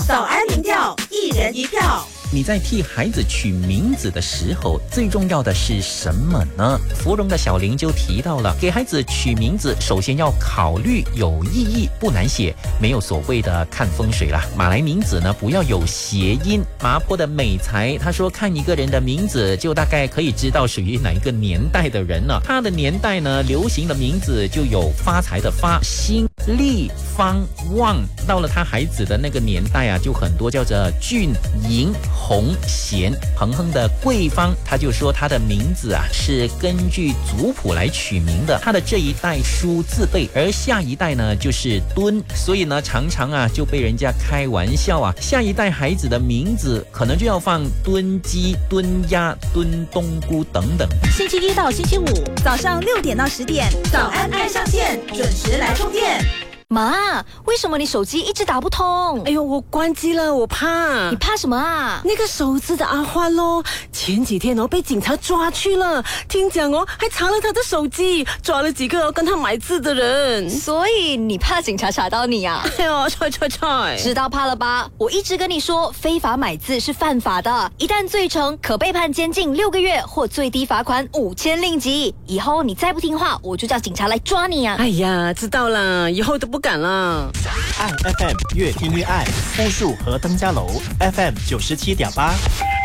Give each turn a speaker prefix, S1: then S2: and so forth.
S1: 早安民调，一人一票。
S2: 你在替孩子取名字的时候，最重要的是什么呢？芙蓉的小林就提到了，给孩子取名字，首先要考虑有意义，不难写，没有所谓的看风水啦。马来名字呢，不要有谐音。麻坡的美才他说，看一个人的名字，就大概可以知道属于哪一个年代的人了。他的年代呢，流行的名字就有发财的发、兴、利、方、旺。到了他孩子的那个年代啊，就很多叫做俊、银、红、贤。恒恒的贵方，他就说他的名字啊是根据族谱来取名的，他的这一代书字辈，而下一代呢就是敦，所以呢常常啊就被人家开玩笑啊，下一代孩子的名字可能就要放敦鸡、敦鸭、敦冬菇等等。
S1: 星期一到星期五早上6点到10点，早安爱上线，准时来充电。
S3: 妈，为什么你手机一直打不通？
S4: 哎呦，我关机了，我怕。
S3: 你怕什么啊？
S4: 那个手指的阿欢咯，前几天被警察抓去了，听讲还查了他的手机，抓了几个跟他买字的人。
S3: 所以你怕警察查到你啊？
S4: 哎呦，踹！
S3: 知道怕了吧？我一直跟你说，非法买字是犯法的，一旦罪成，可被判监禁6个月或最低罚款5000令吉。以后你再不听话，我就叫警察来抓你啊！
S4: 哎呀，知道了，以后都不敢了。
S5: 爱 FM 越听越爱，枫树和登嘉楼 FM 97.8。